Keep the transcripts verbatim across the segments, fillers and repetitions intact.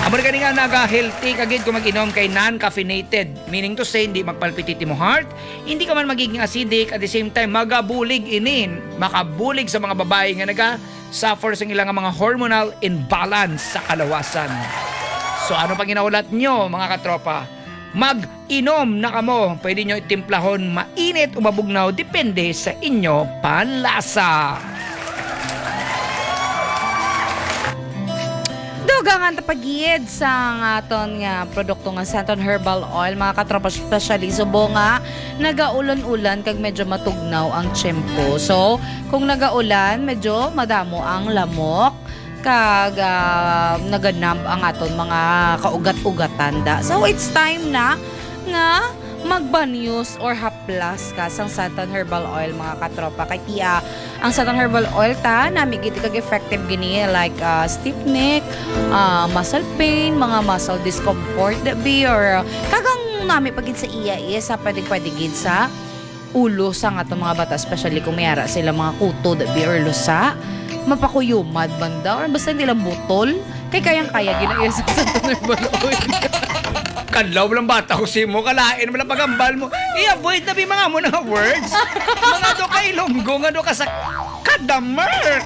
Amor ka nga naga-healthy kagid kung mag-inom kay non-caffeinated. Meaning to say, hindi magpalpititi mo heart, hindi ka man magiging acidic, at the same time, magabulig inin, makabulig sa mga babae nga naga-suffer sa ilang mga hormonal imbalance sa kalawasan. So ano pang ginaulat nyo, mga katropa? Mag-inom na kamo. Pwede nyo itimplahon mainit o mabugnaw, depende sa inyo panlasa. Dugangan tapagiyed sa aton nga produkto nga Santon Herbal Oil, mga katropa, specially subo nga nagaulan-ulan kag medyo matugnaw ang tiyempo. So kung nagaulan, medyo madamo ang lamok kag uh, naganab ang aton mga kaugat-ugatan da. So it's time na nga magbanyos or haplas ka sang Santon Herbal Oil, mga katropa. Kay tiya ang Santon Herbal Oil ta nami giti kag effective gini like uh, stiff neck, uh, muscle pain, mga muscle discomfort da be or uh, kagang nami pagid sa iya is sa pwede pwede gid sa ulo sa nga mga bata, especially kung mayara sila mga kuto da be or lusa, mapakuyumad banda or basta nilang butol kay kayang-kaya ginaya sa Santon Herbal Oil. Kadlaw lang bata ko si mo, kalain mo lang pagambal mo. I-avoid na mga mo na words. Mga do kay lunggo, nga do ka sa kadamerk.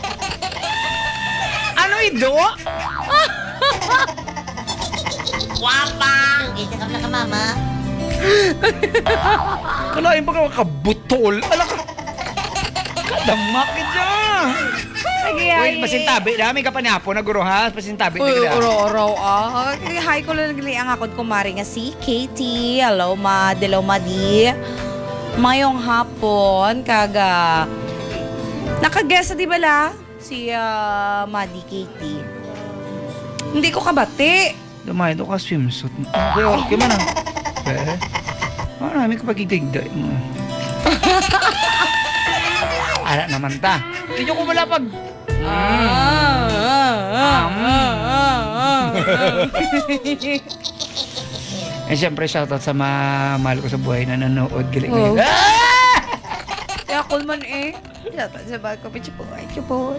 Ano ido? Wapang! Isa ka na ka, mama. Kalain pa ka kabutol. Ala ka. Kadamak ka. Uy, pasintabi. Dami ka pa niya po, naguruhas. Pasintabi. Uy, uro-uro ah. Hi ko lang gali ang akod kumari nga si Katie. Hello, ma. Hello, ma di. Mayong hapon, kaga. Nakagesa di bala? Si uh, Madi Katie. Hindi ko kabati. Dumay, do ka swimsuit. Okay, okay man ah. Eh, marami ka pagitigday mo. Ala naman ta. Hindi ko wala pag... Ah, ah, ah, ah, ah. Eh, siyempre, shoutout sa mga mahal ko sa buhay na nanood. Giling Oh. Ah! Kaya cool man eh. Dapat sa bago ko, pichu po, ay, chupo.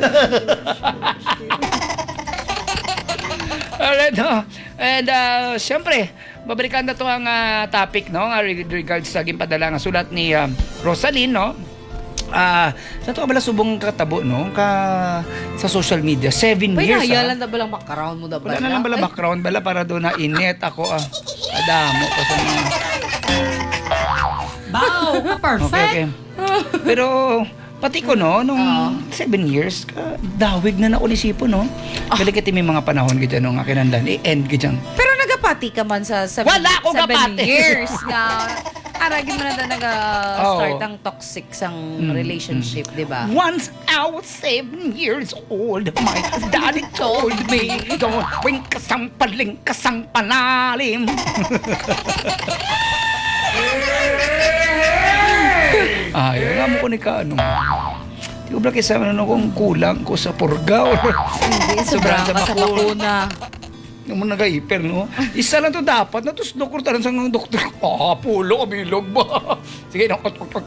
Alright, no? And, uh, siyempre, babalikan na to ang uh, topic, no? Nga regards sa gimpadala nga sulat ni um, Rosaline, no? Ah, uh, sa to bala subong katabo no ka sa social media seven Pwede years. Pwede na lang balang background mo da bala. Wala na lang bala background bala para do na init ako ah. Adamo ko sa mga. Wow, perfect. Okay, okay. Pero pati ko no nung uh, seven years ka dawig na na unisipo no. Oh. Balik iti may mga panahon gid no nga kinahanglan i-end gid. Pero nagapati ka man sa seven, Wala akong seven kapati. years nga. Aragin mo na na nag-start oh. ang toxic sang mm, relationship, mm. di ba? Once I was seven years old, my daddy told me, don't wing kasang paling kasang panalim. Ah, yun nga mo ko ni ka, ano. Di ko ba kisa ano kung kulang ko sa purga or Hindi, sobrang ka sa bakuna. Yung mga nag-hyper, no? Isa lang to dapat. Na tapos doktor taran sa mga doktor. Ah, pulo, kabilog ba? Sige, no.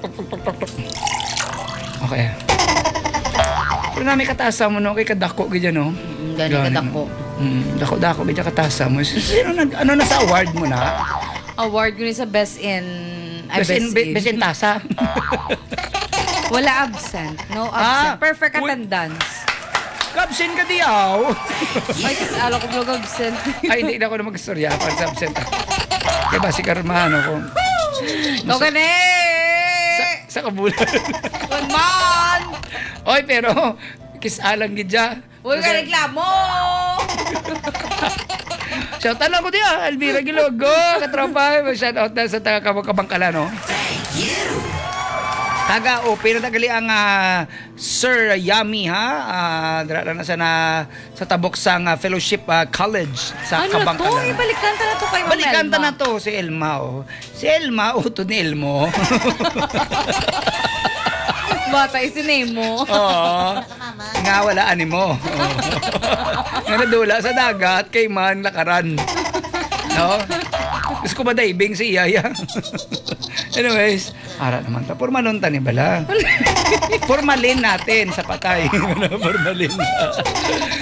Okay. Pero namin katasa mo, no? Kay kadako, ganyan, no? Mm, Gani kadako. Mm, dako-dako, ganyan katasa mo. Sino, nag, ano na sa award mo na? Award ko rin sa best in... Ay, Best in, best in tasa. Wala absent. No absent. Ah, Perfect uy. attendance. Kapsin ka diyaw. Ay, kasi alam ko vlog absent. Ay, hindi na ako na mag-istorya para sa absent. Kaya ba si Karmano ko? No ka na Sa, sa kabulan. Good man! Oy, pero kisalang gidya. Huwag ka reklamo! Shout out lang ko diya, Elvira Gilogo, katropa. Shout out na sa taga Kabangkala, no? Taga o pinatagali ang uh, Sir Yami ha. Uh, dara na sa na sa tabok sang uh, fellowship uh, college sa Ano Kabangkala. to? Ibalikan ta na to kay Ma'am Balikan ta Elma. na to si Elma oh. Si Elma uto ni Elmo. Bata isinay mo. Oo. Nga wala animo. Oh. Nga nadula sa dagat kay man lakaran. No? Gusto ko ba diving si Iyaya? Anyways, ara naman ta. Formalon ta ni bala. Formalin natin sa patay. Formalin.